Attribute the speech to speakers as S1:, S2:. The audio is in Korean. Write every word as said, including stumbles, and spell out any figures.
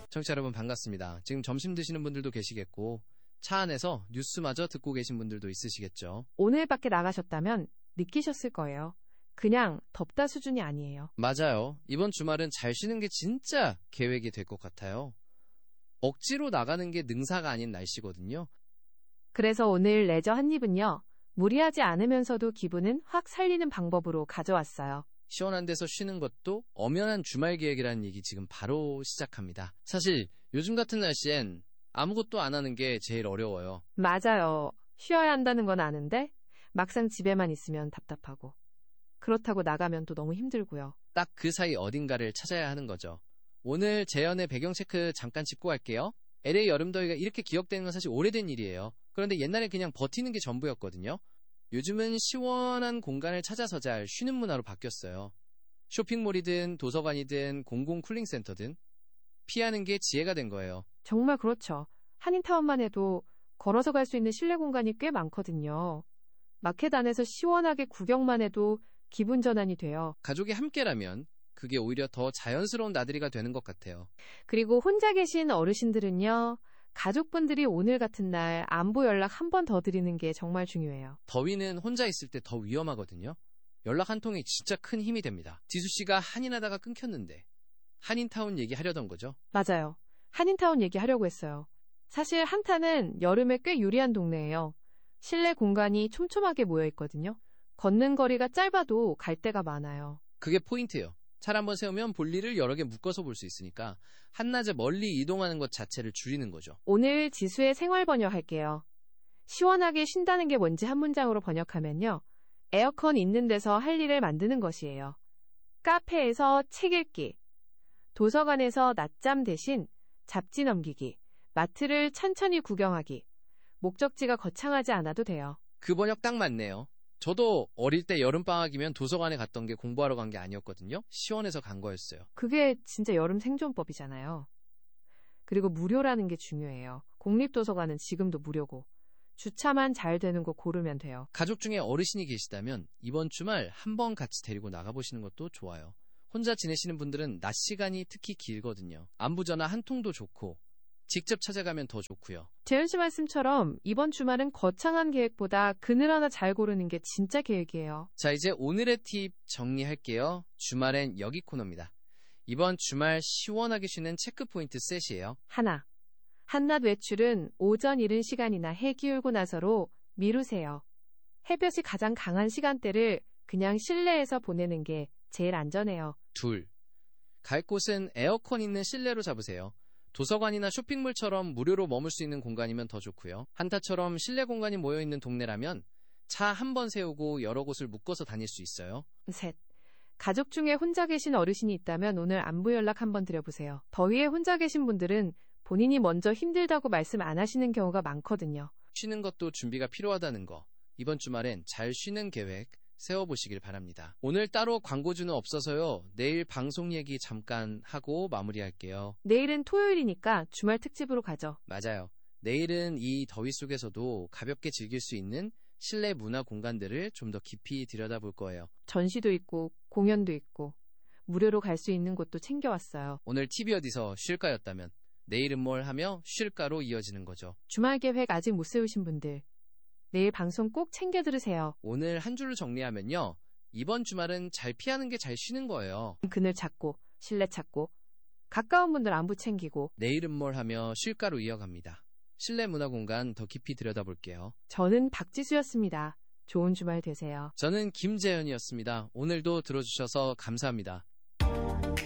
S1: 청취자 여러분 반갑습니다. 지금 점심 드시는 분들도 계시겠고 차 안에서 뉴스마저 듣고 계신 분들도 있으시겠죠.
S2: 오늘 밖에 나가셨다면 느끼셨을 거예요. 그냥 덥다 수준이 아니에요.
S1: 맞아요. 이번 주말은 잘 쉬는 게 진짜 계획이 될 것 같아요. 억지로 나가는 게 능사가 아닌 날씨거든요.
S2: 그래서 오늘 레저 한 입은요. 무리하지 않으면서도 기분은 확 살리는 방법으로 가져왔어요.
S1: 시원한 데서 쉬는 것도 엄연한 주말 계획이라는 얘기 지금 바로 시작합니다. 사실 요즘 같은 날씨엔 아무것도 안 하는 게 제일 어려워요.
S2: 맞아요. 쉬어야 한다는 건 아는데 막상 집에만 있으면 답답하고 그렇다고 나가면 또 너무 힘들고요.
S1: 딱 그 사이 어딘가를 찾아야 하는 거죠. 오늘 재연의 배경 체크 잠깐 짚고 갈게요. 엘에이 여름더위가 이렇게 기억되는 건 사실 오래된 일이에요. 그런데 옛날에 그냥 버티는 게 전부였거든요. 요즘은 시원한 공간을 찾아서 잘 쉬는 문화로 바뀌었어요. 쇼핑몰이든 도서관이든 공공 쿨링센터든 피하는 게 지혜가 된 거예요.
S2: 정말 그렇죠. 한인타운만 해도 걸어서 갈 수 있는 실내 공간이 꽤 많거든요. 마켓 안에서 시원하게 구경만 해도 기분 전환이 돼요.
S1: 가족이 함께라면 그게 오히려 더 자연스러운 나들이가 되는 것 같아요.
S2: 그리고 혼자 계신 어르신들은요. 가족분들이 오늘 같은 날 안부 연락 한 번 더 드리는 게 정말 중요해요.
S1: 더위는 혼자 있을 때 더 위험하거든요. 연락 한 통이 진짜 큰 힘이 됩니다. 지수씨가 한인하다가 끊겼는데 한인타운 얘기하려던 거죠?
S2: 맞아요. 한인타운 얘기하려고 했어요. 사실 한타는 여름에 꽤 유리한 동네예요. 실내 공간이 촘촘하게 모여있거든요. 걷는 거리가 짧아도 갈 데가 많아요.
S1: 그게 포인트예요. 차를 한번 세우면 볼일을 여러 개 묶어서 볼 수 있으니까 한낮에 멀리 이동하는 것 자체를 줄이는 거죠.
S2: 오늘 지수의 생활 번역할게요. 시원하게 쉰다는 게 뭔지 한 문장으로 번역하면요. 에어컨 있는 데서 할 일을 만드는 것이에요. 카페에서 책 읽기, 도서관에서 낮잠 대신 잡지 넘기기, 마트를 천천히 구경하기, 목적지가 거창하지 않아도 돼요.
S1: 그 번역 딱 맞네요. 저도 어릴 때 여름방학이면 도서관에 갔던 게 공부하러 간 게 아니었거든요. 시원해서 간 거였어요.
S2: 그게 진짜 여름 생존법이잖아요. 그리고 무료라는 게 중요해요. 공립도서관은 지금도 무료고 주차만 잘 되는 곳 고르면 돼요.
S1: 가족 중에 어르신이 계시다면 이번 주말 한번 같이 데리고 나가보시는 것도 좋아요. 혼자 지내시는 분들은 낮 시간이 특히 길거든요. 안부전화 한 통도 좋고 직접 찾아가면 더 좋고요.
S2: 재현 씨 말씀처럼 이번 주말은 거창한 계획보다 그늘 하나 잘 고르는 게 진짜 계획이에요.
S1: 자, 이제 오늘의 팁 정리할게요. 주말엔 여기 코너입니다. 이번 주말 시원하게 쉬는 체크포인트 셋이에요.
S2: 하나. 한낮 외출은 오전 이른 시간이나 해 기울고 나서로 미루세요. 햇볕이 가장 강한 시간대를 그냥 실내에서 보내는 게 제일 안전해요.
S1: 둘. 갈 곳은 에어컨 있는 실내로 잡으세요. 도서관이나 쇼핑몰처럼 무료로 머물 수 있는 공간이면 더 좋고요. 한타처럼 실내 공간이 모여있는 동네라면 차 한 번 세우고 여러 곳을 묶어서 다닐 수 있어요.
S2: 셋. 가족 중에 혼자 계신 어르신이 있다면 오늘 안부 연락 한번 드려보세요. 더위에 혼자 계신 분들은 본인이 먼저 힘들다고 말씀 안 하시는 경우가 많거든요.
S1: 쉬는 것도 준비가 필요하다는 거. 이번 주말엔 잘 쉬는 계획 세워보시길 바랍니다. 오늘 따로 광고주는 없어서요. 내일 방송 얘기 잠깐 하고 마무리할게요.
S2: 내일은 토요일이니까 주말 특집으로 가죠.
S1: 맞아요. 내일은 이 더위 속에서도 가볍게 즐길 수 있는 실내 문화 공간들을 좀 더 깊이 들여다볼 거예요.
S2: 전시도 있고 공연도 있고 무료로 갈 수 있는 곳도 챙겨왔어요.
S1: 오늘 티비 어디서 쉴까였다면 내일은 뭘 하며 쉴까로 이어지는 거죠.
S2: 주말 계획 아직 못 세우신 분들 내일 방송 꼭 챙겨 들으세요.
S1: 오늘 한 줄로 정리하면요. 이번 주말은 잘 피하는 게 잘 쉬는 거예요.
S2: 그늘 찾고 실내 찾고 가까운 분들 안부 챙기고
S1: 내일은 뭘 하며 쉴까로 이어갑니다. 실내 문화 공간 더 깊이 들여다볼게요.
S2: 저는 박지수였습니다. 좋은 주말 되세요.
S1: 저는 김재현이었습니다. 오늘도 들어주셔서 감사합니다.